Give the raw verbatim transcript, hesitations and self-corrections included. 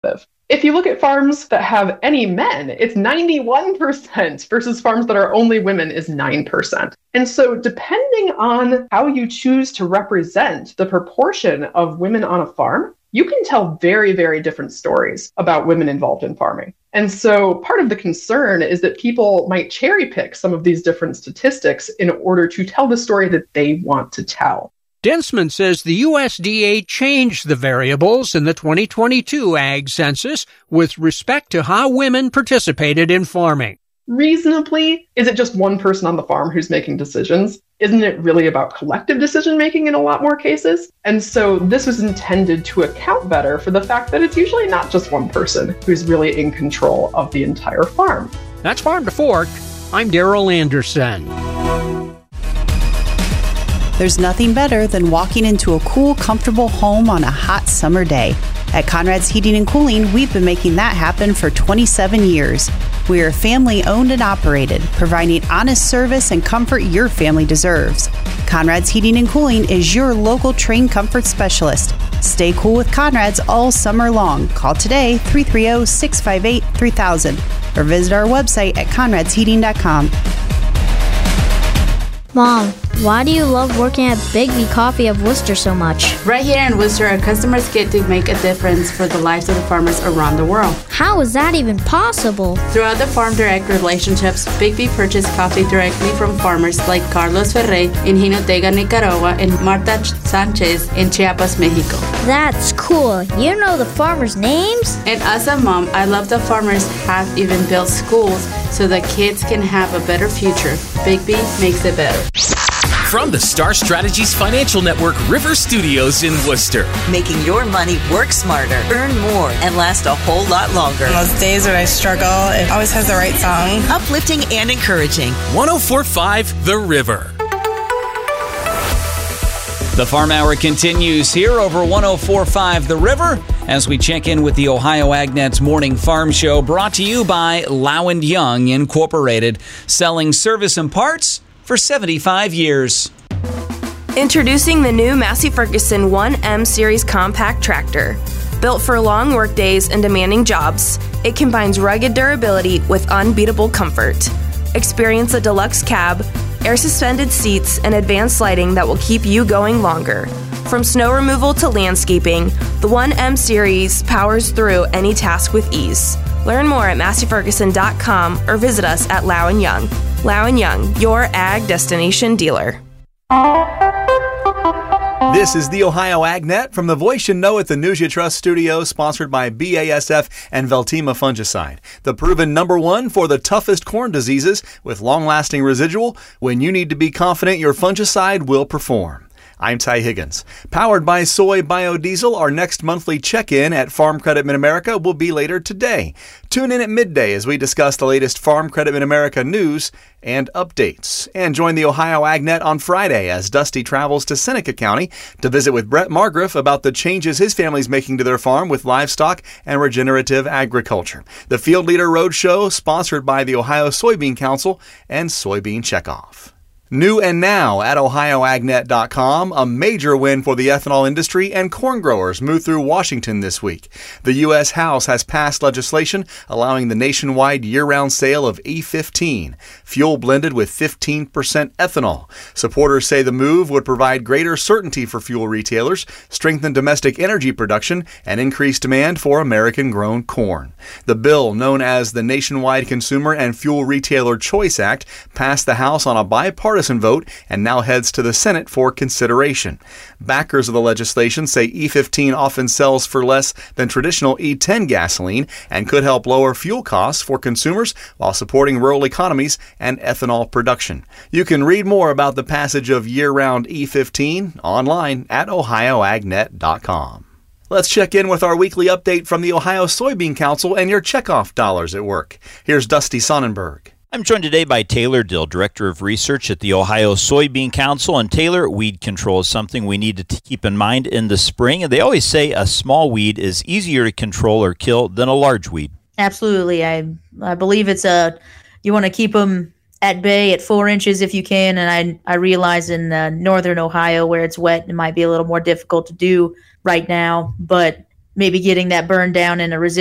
If you look at farms that have any men, it's ninety-one percent versus farms that are only women is nine percent. And so depending on how you choose to represent the proportion of women on a farm, you can tell very, very different stories about women involved in farming. And so part of the concern is that people might cherry pick some of these different statistics in order to tell the story that they want to tell. Densman says the U S D A changed the variables in the twenty twenty-two Ag Census with respect to how women participated in farming. Reasonably, is it just one person on the farm who's making decisions? Isn't it really about collective decision-making in a lot more cases? And so this was intended to account better for the fact that it's usually not just one person who's really in control of the entire farm. That's Farm to Fork. I'm Daryl Anderson. There's nothing better than walking into a cool, comfortable home on a hot summer day. At Conrad's Heating and Cooling, we've been making that happen for twenty-seven years. We are family owned and operated, providing honest service and comfort your family deserves. Conrad's Heating and Cooling is your local trained comfort specialist. Stay cool with Conrad's all summer long. Call today, three three zero, six five eight, three thousand, or visit our website at conrads heating dot com. Mom, why do you love working at Bigby Coffee of Worcester so much? Right here in Worcester, our customers get to make a difference for the lives of the farmers around the world. How is that even possible? Throughout the Farm Direct relationships, Bigby purchased coffee directly from farmers like Carlos Ferrey in Jinotega, Nicaragua, and Marta Sanchez in Chiapas, Mexico. That's cool. You know the farmers' names? And as a mom, I love the farmers have even built schools so that kids can have a better future. Bigby makes it better. From the Star Strategies Financial Network River Studios in Worcester. Making your money work smarter, earn more, and last a whole lot longer. On those days when I struggle, it always has the right song. Uplifting and encouraging. one oh four point five The River. The Farm Hour continues here over one oh four point five The River as we check in with the Ohio AgNet's Morning Farm Show, brought to you by Low and Young Incorporated, selling service and parts for seventy-five years. Introducing the new Massey Ferguson one M Series compact tractor. Built for long work days and demanding jobs, it combines rugged durability with unbeatable comfort. Experience a deluxe cab, air-suspended seats, and advanced lighting that will keep you going longer. From snow removal to landscaping, the one M Series powers through any task with ease. Learn more at massey ferguson dot com or visit us at Low and Young. Low and Young, your ag destination dealer. This is the Ohio AgNet from the voice you know at the News You Trust studio, sponsored by B A S F and Veltima fungicide, the proven number one for the toughest corn diseases with long-lasting residual when you need to be confident your fungicide will perform. I'm Ty Higgins. Powered by Soy Biodiesel, our next monthly check-in at Farm Credit Mid-America will be later today. Tune in at midday as we discuss the latest Farm Credit Mid-America news and updates. And join the Ohio AgNet on Friday as Dusty travels to Seneca County to visit with Brett Margriff about the changes his family's making to their farm with livestock and regenerative agriculture. The Field Leader Roadshow, sponsored by the Ohio Soybean Council and Soybean Checkoff. New and now at ohio agnet dot com, a major win for the ethanol industry and corn growers moved through Washington this week. The U S House has passed legislation allowing the nationwide year-round sale of E fifteen, fuel blended with fifteen percent ethanol. Supporters say the move would provide greater certainty for fuel retailers, strengthen domestic energy production, and increase demand for American-grown corn. The bill, known as the Nationwide Consumer and Fuel Retailer Choice Act, passed the House on a bipartisan vote and now heads to the Senate for consideration. Backers of the legislation say E fifteen often sells for less than traditional E ten gasoline and could help lower fuel costs for consumers while supporting rural economies and ethanol production. You can read more about the passage of year-round E fifteen online at ohio agnet dot com. Let's check in with our weekly update from the Ohio Soybean Council and your checkoff dollars at work. Here's Dusty Sonnenberg. I'm joined today by Taylor Dill, Director of Research at the Ohio Soybean Council. And Taylor, weed control is something we need to t- keep in mind in the spring. And they always say a small weed is easier to control or kill than a large weed. Absolutely. I I believe it's a, you want to keep them at bay at four inches if you can. And I, I realize in uh, northern Ohio where it's wet, it might be a little more difficult to do right now. But maybe getting that burned down in a residual